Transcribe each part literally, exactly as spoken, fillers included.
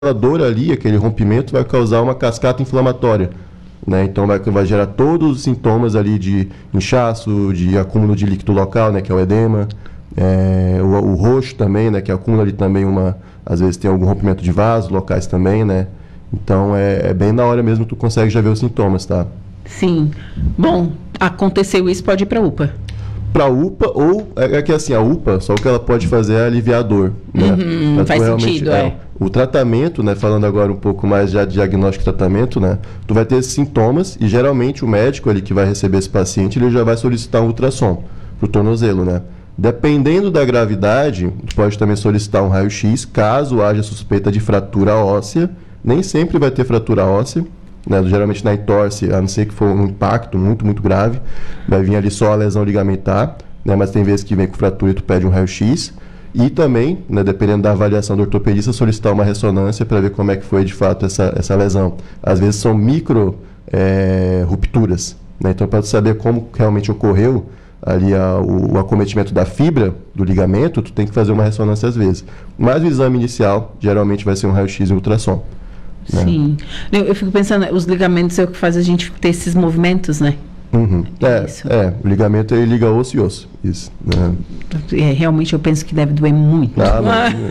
aquela dor ali, aquele rompimento vai causar uma cascata inflamatória, né? Então vai, vai gerar todos os sintomas ali de inchaço, de acúmulo de líquido local, né, que é o edema, é, o, o roxo também, né, que acumula ali também uma, às vezes tem algum rompimento de vaso locais também, né? Então é, é bem na hora mesmo que tu consegue já ver os sintomas, tá? Sim. Bom, aconteceu isso, pode ir para a U P A. Para a U P A, ou é, é que assim, a U P A, só o que ela pode fazer é aliviar a dor, né? Uhum, faz sentido, é. é. O tratamento, né, falando agora um pouco mais já de diagnóstico e tratamento, né, tu vai ter esses sintomas e geralmente o médico ali que vai receber esse paciente, ele já vai solicitar um ultrassom pro tornozelo, né? Dependendo da gravidade, tu pode também solicitar um raio-x, caso haja suspeita de fratura óssea. Nem sempre vai ter fratura óssea, né? Geralmente na entorse, a não ser que for um impacto muito, muito grave, vai vir ali só a lesão ligamentar, né? Mas tem vezes que vem com fratura e tu pede um raio-x. E também, né, dependendo da avaliação do ortopedista, solicitar uma ressonância para ver como é que foi de fato essa, essa lesão. Às vezes são micro é, rupturas, né? Então, para saber como realmente ocorreu ali a, o, o acometimento da fibra do ligamento, tu tem que fazer uma ressonância às vezes. Mas o exame inicial, geralmente vai ser um raio-x e ultrassom. Né? Sim. Eu, eu fico pensando, os ligamentos é o que faz a gente ter esses movimentos, né? Uhum. É, isso. é, o ligamento ele liga osso e osso. Isso. Né? É, realmente eu penso que deve doer muito. Ah,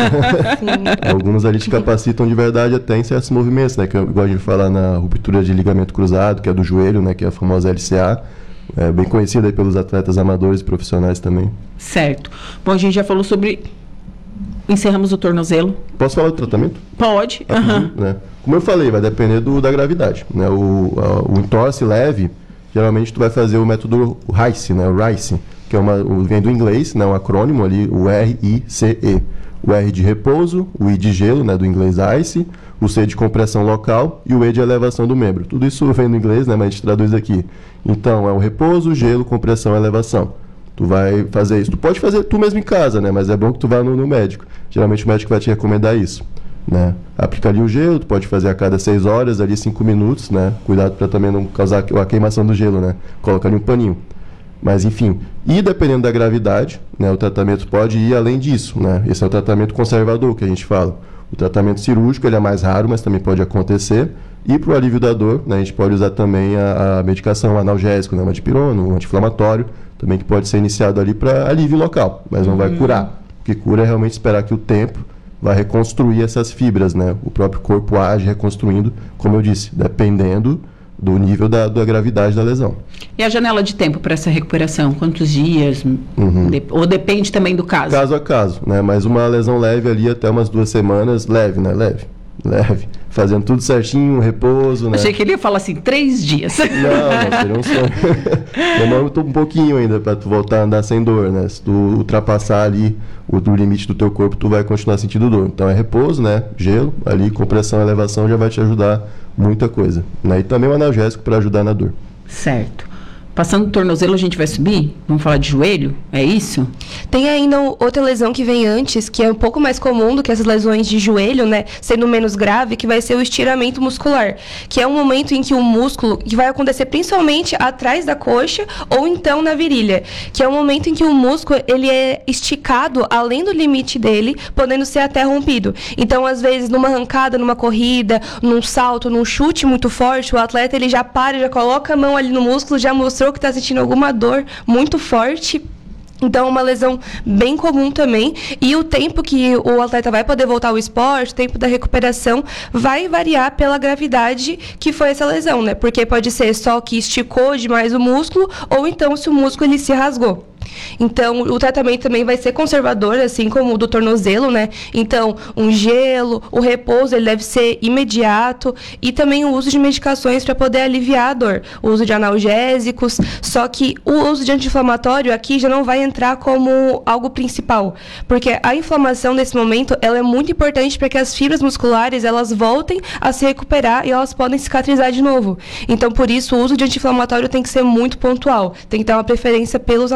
não. Alguns ali te capacitam de verdade até em certos movimentos, né? Que eu gosto de falar na ruptura de ligamento cruzado, que é do joelho, né? Que é a famosa L C A. É bem conhecida aí pelos atletas amadores e profissionais também. Certo. Bom, a gente já falou sobre... Encerramos o tornozelo. Posso falar do tratamento? Pode. Uhum. Né? Como eu falei, vai depender do, da gravidade. Né? O, a, o entorse leve, geralmente tu vai fazer o método RICE, né? O RICE, que é uma, o, vem do inglês, né? Um acrônimo ali, o R I C E. O R de repouso, o I de gelo, né? Do inglês ice, o C de compressão local e o E de elevação do membro. Tudo isso vem do inglês, né? Mas a gente traduz aqui. Então, é o repouso, gelo, compressão, elevação. Tu vai fazer isso. Tu pode fazer tu mesmo em casa, né? Mas é bom que tu vá no, no médico. Geralmente o médico vai te recomendar isso, né? Aplica ali o gelo, tu pode fazer a cada seis horas, ali cinco minutos, né? Cuidado para também não causar a queimação do gelo, né? Coloca ali um paninho. Mas enfim, e dependendo da gravidade, né? O tratamento pode ir além disso, né? Esse é o tratamento conservador que a gente fala. O tratamento cirúrgico ele é mais raro, mas também pode acontecer. E para o alívio da dor, né, a gente pode usar também a, a medicação analgésica, né, uma dipirona, um anti-inflamatório, também que pode ser iniciado ali para alívio local, mas não uhum. vai curar. O que cura é realmente esperar que o tempo vai reconstruir essas fibras, né? O próprio corpo age reconstruindo, como eu disse, dependendo do nível da, da gravidade da lesão. E a janela de tempo para essa recuperação? Quantos dias? Uhum. De, ou depende também do caso? Caso a caso, né? Mas uma lesão leve ali até umas duas semanas, leve, né? Leve. Leve, fazendo tudo certinho, repouso, né? Achei que ele ia falar assim, três dias. Não, não, seria um sonho. Demora um pouquinho ainda para tu voltar a andar sem dor, né? Se tu ultrapassar ali o do limite do teu corpo, tu vai continuar sentindo dor. Então é repouso, né? Gelo, ali, compressão, elevação já vai te ajudar muita coisa, né? E também o analgésico para ajudar na dor. Certo. Passando o tornozelo, a gente vai subir? Vamos falar de joelho? É isso? Tem ainda outra lesão que vem antes, que é um pouco mais comum do que essas lesões de joelho, né? Sendo menos grave, que vai ser o estiramento muscular. Que é um momento em que o músculo, que vai acontecer principalmente atrás da coxa ou então na virilha. Que é um momento em que o músculo, ele é esticado além do limite dele, podendo ser até rompido. Então, às vezes, numa arrancada, numa corrida, num salto, num chute muito forte, o atleta, ele já para, já coloca a mão ali no músculo, já mostrou que está sentindo alguma dor muito forte. Então, é uma lesão bem comum também. E o tempo que o atleta vai poder voltar ao esporte, o tempo da recuperação, vai variar pela gravidade que foi essa lesão, né? Porque pode ser só que esticou demais o músculo, ou então se o músculo ele se rasgou. Então, o tratamento também vai ser conservador, assim como o do tornozelo, né? Então, um gelo, o repouso, ele deve ser imediato e também o uso de medicações para poder aliviar a dor. O uso de analgésicos, só que o uso de anti-inflamatório aqui já não vai entrar como algo principal, porque a inflamação nesse momento, ela é muito importante para que as fibras musculares, elas voltem a se recuperar e elas podem cicatrizar de novo. Então, por isso, o uso de anti-inflamatório tem que ser muito pontual, tem que ter uma preferência pelos analgésicos.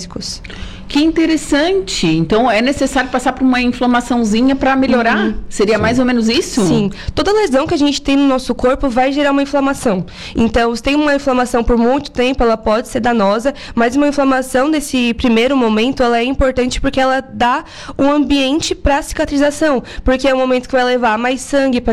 anestésicos. Que interessante. Então, é necessário passar por uma inflamaçãozinha para melhorar? Uhum. Seria Sim. mais ou menos isso? Sim. Toda lesão que a gente tem no nosso corpo vai gerar uma inflamação. Então, se tem uma inflamação por muito tempo, ela pode ser danosa, mas uma inflamação nesse primeiro momento, ela é importante porque ela dá um ambiente para cicatrização, porque é um momento que vai levar mais sangue para